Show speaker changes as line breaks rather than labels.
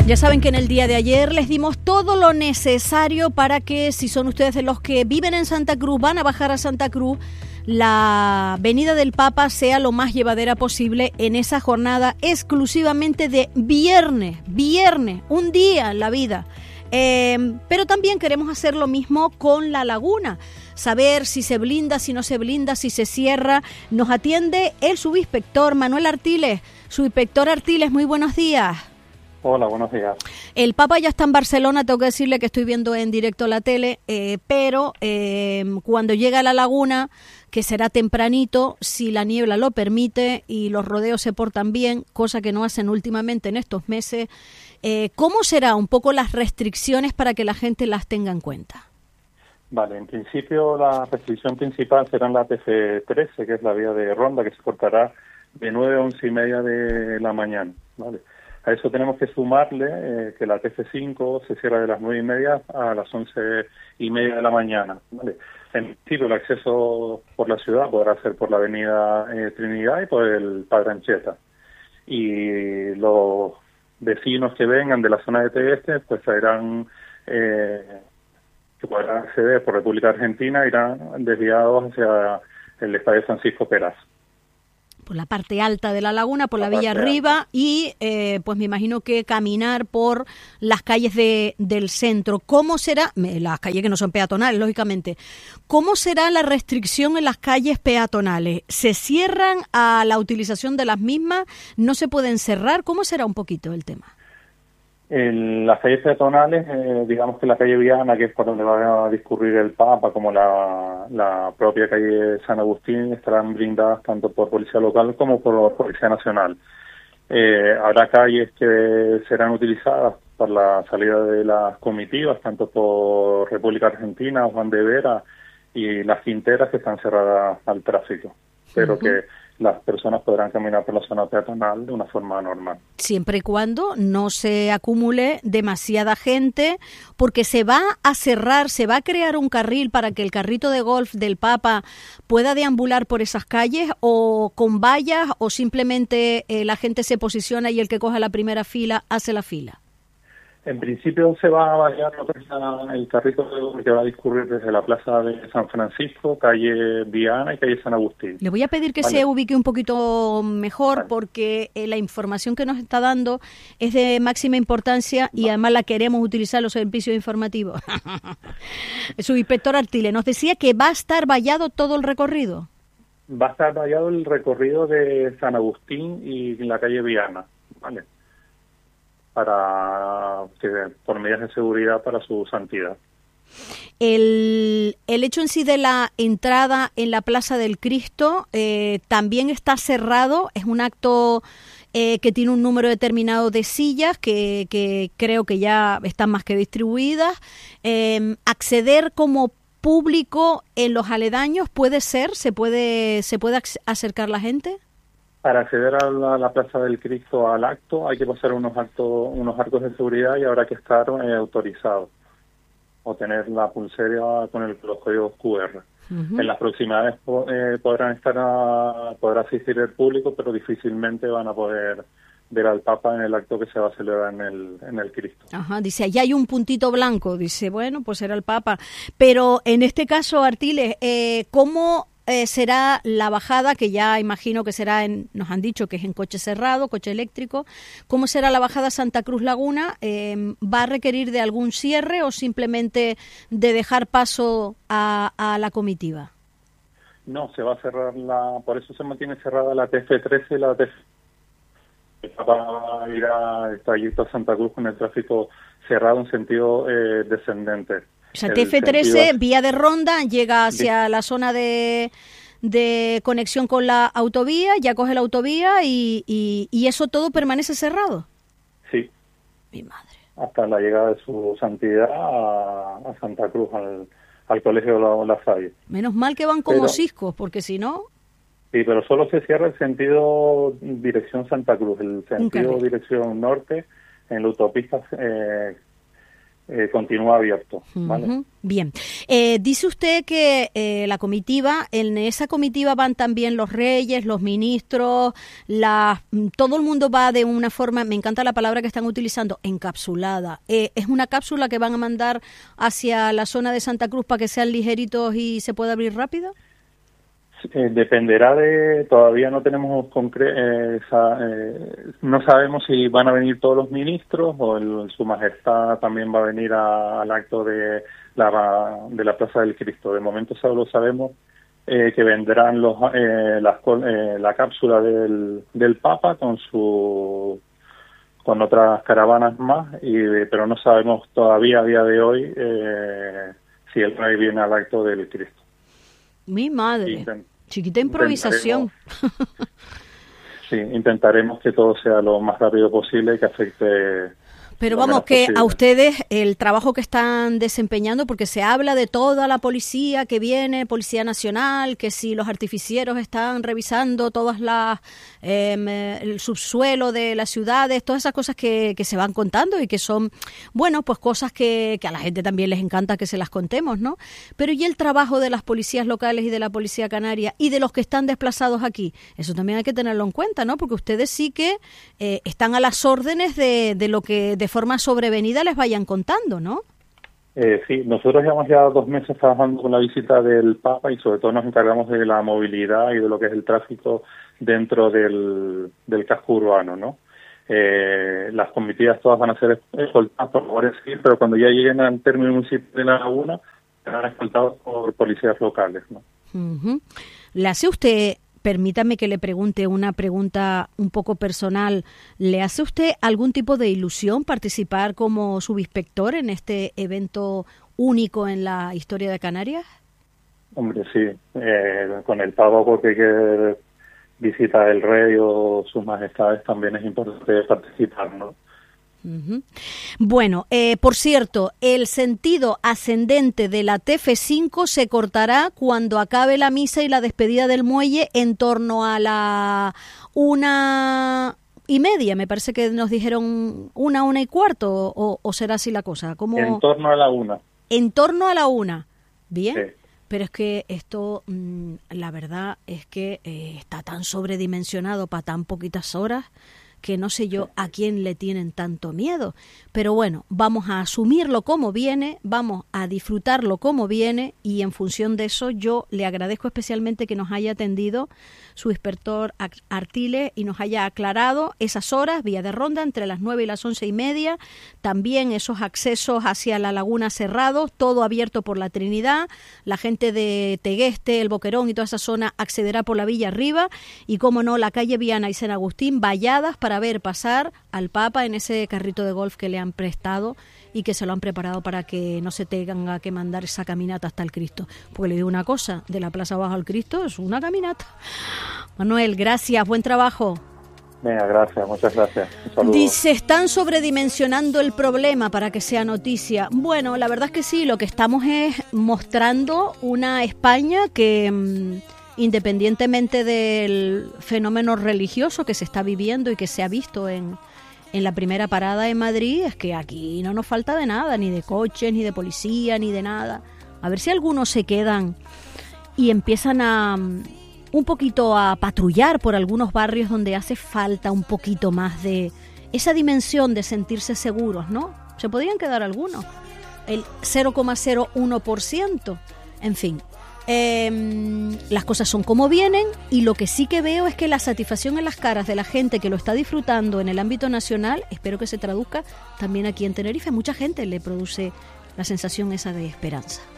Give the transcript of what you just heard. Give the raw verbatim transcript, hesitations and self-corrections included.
Ya saben que en el día de ayer les dimos todo lo necesario para que, si son ustedes de los que viven en Santa Cruz, van a bajar a Santa Cruz, la venida del Papa sea lo más llevadera posible en esa jornada exclusivamente de viernes, viernes, un día en la vida. Eh, pero también queremos hacer lo mismo con la laguna, saber si se blinda, si no se blinda, si se cierra. Nos atiende el subinspector Manuel Artiles. Subinspector Artiles, muy buenos días.
Hola, buenos días.
El Papa ya está en Barcelona, tengo que decirle que estoy viendo en directo la tele, eh, pero eh, cuando llega a la laguna, que será tempranito, si la niebla lo permite y los rodeos se portan bien, cosa que no hacen últimamente en estos meses, eh, ¿cómo será un poco las restricciones para que la gente las tenga en cuenta?
Vale, en principio la restricción principal será en la T F trece, que es la vía de ronda, que se cortará de nueve a once y media de la mañana, ¿vale? A eso tenemos que sumarle eh, que la T F cinco se cierra de las nueve y media a las once y media de la mañana, ¿vale? En principio el acceso por la ciudad podrá ser por la avenida eh, Trinidad y por el Padre Anchieta. Y los vecinos que vengan de la zona de Tegueste pues serán, eh, que podrán acceder por República Argentina, irán desviados hacia el Estadio Francisco Peraz.
Por la parte alta de la laguna, por la,
la
vía arriba alta. Y eh, pues me imagino que caminar por las calles de, del centro. ¿Cómo será? Las calles que no son peatonales, lógicamente. ¿Cómo será la restricción en las calles peatonales? ¿Se cierran a la utilización de las mismas? ¿No se pueden cerrar? ¿Cómo será un poquito el tema?
En las calles peatonales, eh, digamos que la calle Viana, que es por donde va a discurrir el Papa, como la, la propia calle San Agustín, estarán blindadas tanto por Policía Local como por Policía Nacional. Eh, habrá calles que serán utilizadas por la salida de las comitivas, tanto por República Argentina, Juan de Vera y las Quinteras, que están cerradas al tráfico, pero uh-huh. que las personas podrán caminar por la zona peatonal de una forma normal.
Siempre y cuando no se acumule demasiada gente, porque se va a cerrar, se va a crear un carril para que el carrito de golf del Papa pueda deambular por esas calles, o con vallas, o simplemente eh, la gente se posiciona y el que coja la primera fila hace la fila.
En principio se va a vallar el carrito que va a discurrir desde la plaza de San Francisco, calle Viana y calle San Agustín.
Le voy a pedir que vale. se ubique un poquito mejor, vale. porque eh, la información que nos está dando es de máxima importancia y vale. además la queremos utilizar los servicios informativos. El subinspector Artiles nos decía que va a estar vallado todo el recorrido.
Va a estar vallado el recorrido de San Agustín y la calle Viana, ¿vale? Para que por medidas de seguridad para su santidad.
El, el hecho en sí de la entrada en la Plaza del Cristo eh, también está cerrado, es un acto eh, que tiene un número determinado de sillas que, que creo que ya están más que distribuidas. Eh, acceder como público en los aledaños puede ser, se puede, se puede acercar la gente.
Para acceder a la, la Plaza del Cristo al acto hay que pasar unos actos, unos arcos de seguridad y habrá que estar eh, autorizado o tener la pulsera con el, los códigos cu erre. Uh-huh. En las proximidades eh, podrán estar a, podrá asistir el público, pero difícilmente van a poder ver al Papa en el acto que se va a celebrar en el en el Cristo.
Ajá, dice, allá hay un puntito blanco, dice, bueno, pues era el Papa. Pero en este caso, Artiles, eh, ¿cómo Eh, será la bajada, que ya imagino que será, en, nos han dicho que es en coche cerrado, coche eléctrico? ¿Cómo será la bajada Santa Cruz Laguna? Eh, ¿Va a requerir de algún cierre o simplemente de dejar paso a, a la comitiva?
No, se va a cerrar la, por eso se mantiene cerrada la T F trece y la T F. El Papa irá el trayecto a Santa Cruz con el tráfico cerrado en sentido eh, descendente.
O sea, T F trece, sentido... vía de ronda, llega hacia la zona de, de conexión con la autovía, ya coge la autovía y, y, y eso todo permanece cerrado.
Sí.
Mi madre.
Hasta la llegada de su santidad a, a Santa Cruz, al, al colegio de la, La Salle.
Menos mal que van como
pero,
ciscos, porque si no...
Sí, pero solo se cierra el sentido dirección Santa Cruz, el sentido dirección norte en la autopista... Eh, eh, continúa abierto, ¿vale?
Uh-huh. Bien. Eh, dice usted que eh, la comitiva, en esa comitiva van también los reyes, los ministros, la, todo el mundo va de una forma, me encanta la palabra que están utilizando, encapsulada. Eh, ¿Es una cápsula que van a mandar hacia la zona de Santa Cruz para que sean ligeritos y se pueda abrir rápido?
Eh, dependerá de, todavía no tenemos concre eh, esa, eh, no sabemos si van a venir todos los ministros o el, Su Majestad también va a venir a, al acto de la, de la Plaza del Cristo. De momento solo sabemos eh, que vendrán los, eh, las, eh, la cápsula del, del Papa con su con otras caravanas más, y, pero no sabemos todavía a día de hoy eh, si el rey viene al acto del Cristo.
Mi madre.
Intent
Chiquita improvisación.
Sí, intentaremos que todo sea lo más rápido posible y que afecte...
Pero vamos, que posible. A ustedes el trabajo que están desempeñando, porque se habla de toda la policía que viene, Policía Nacional, que si los artificieros están revisando todas las eh, el subsuelo de las ciudades, todas esas cosas que, que se van contando y que son, bueno, pues cosas que, que a la gente también les encanta que se las contemos, ¿no? Pero ¿y el trabajo de las policías locales y de la Policía Canaria y de los que están desplazados aquí? Eso también hay que tenerlo en cuenta, ¿no? Porque ustedes sí que eh, están a las órdenes de, de lo que de forma sobrevenida les vayan contando, ¿no?
Eh, sí, nosotros llevamos ya dos meses trabajando con la visita del Papa y sobre todo nos encargamos de la movilidad y de lo que es el tráfico dentro del, del casco urbano, ¿no? Eh, las comitivas todas van a ser escoltadas por Guardia Civil, pero cuando ya lleguen al término municipal de La Laguna, serán escoltados por policías locales, ¿no?
Uh-huh. ¿Le hace usted... Permítame que le pregunte una pregunta un poco personal. ¿Le hace usted algún tipo de ilusión participar como subinspector en este evento único en la historia de Canarias?
Hombre, sí. Eh, con el Papa, porque que visita el rey o sus majestades también es importante participar, ¿no?
Uh-huh. Bueno, eh, por cierto, el sentido ascendente de la T F cinco se cortará cuando acabe la misa y la despedida del muelle en torno a la una y media, me parece que nos dijeron una, una y cuarto, o, o será así la cosa. ¿Cómo?
En torno a la una.
En torno a la una, bien.
Sí.
Pero es que esto, mmm, la verdad es que eh, está tan sobredimensionado para tan poquitas horas que no sé yo a quién le tienen tanto miedo. Pero bueno, vamos a asumirlo como viene, vamos a disfrutarlo como viene, y en función de eso yo le agradezco especialmente que nos haya atendido su inspector Artiles y nos haya aclarado esas horas, vía de ronda, entre las nueve y las once y media, también esos accesos hacia la laguna cerrados, todo abierto por la Trinidad, la gente de Tegueste, El Boquerón y toda esa zona accederá por la Villa Arriba, y como no, la calle Viana y San Agustín valladas para ver pasar al Papa en ese carrito de golf que le han prestado y que se lo han preparado para que no se tenga que mandar esa caminata hasta el Cristo. Porque le digo una cosa, de la Plaza Abajo al Cristo es una caminata. Manuel, gracias, buen trabajo.
Venga, gracias, muchas gracias. Un saludo.
Dice, están sobredimensionando el problema para que sea noticia. Bueno, la verdad es que sí, lo que estamos es mostrando una España que, mmm, independientemente del fenómeno religioso que se está viviendo y que se ha visto en, en la primera parada en Madrid, es que aquí no nos falta de nada, ni de coches, ni de policía, ni de nada. A ver si algunos se quedan y empiezan a un poquito a patrullar por algunos barrios donde hace falta un poquito más de esa dimensión de sentirse seguros, ¿no? Se podrían quedar algunos, el cero coma cero uno por ciento, en fin. Eh, las cosas son como vienen, y lo que sí que veo es que la satisfacción en las caras de la gente que lo está disfrutando en el ámbito nacional, espero que se traduzca también aquí en Tenerife. Mucha gente le produce la sensación esa de esperanza.